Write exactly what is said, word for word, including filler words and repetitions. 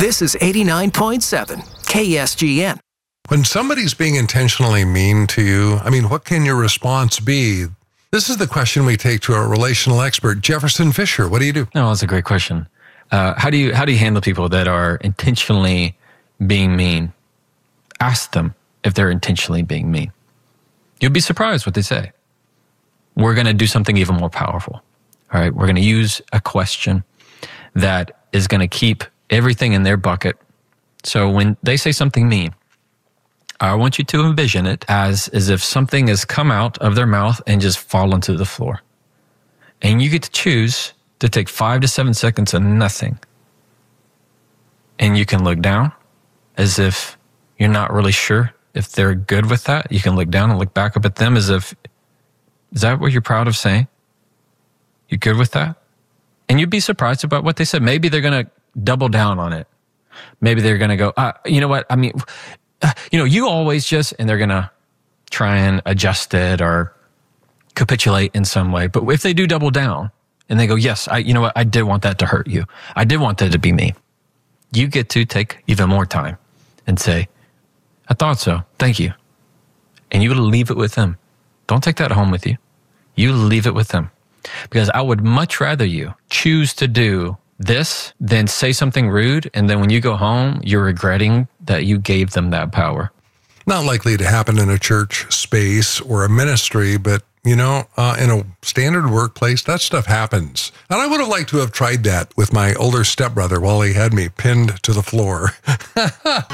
This is eighty-nine point seven K S G N. When somebody's being intentionally mean to you, I mean, what can your response be? This is the question we take to our relational expert, Jefferson Fisher. What do you do? No, that's a great question. Uh, how do you how do you handle people that are intentionally being mean? Ask them if they're intentionally being mean. You'll be surprised what they say. We're going to do something even more powerful. All right, we're going to use a question that is going to keep everything in their bucket. So when they say something mean, I want you to envision it as, as if something has come out of their mouth and just fallen to the floor. And you get to choose to take five to seven seconds of nothing. And you can look down as if you're not really sure if they're good with that. You can look down and look back up at them as if, is that what you're proud of saying? You good with that? And you'd be surprised about what they said. Maybe they're going to double down on it. Maybe they're going to go, uh, you know what? I mean, uh, you know, you always just, and they're going to try and adjust it or capitulate in some way. But if they do double down and they go, yes, I, you know what? I did want that to hurt you. I did want that to be me. You get to take even more time and say, I thought so. Thank you. And you leave it with them. Don't take that home with you. You leave it with them. Because I would much rather you choose to do this than say something rude. And then when you go home, you're regretting that you gave them that power. Not likely to happen in a church space or a ministry, but, you know, uh, in a standard workplace, that stuff happens. And I would have liked to have tried that with my older stepbrother while he had me pinned to the floor.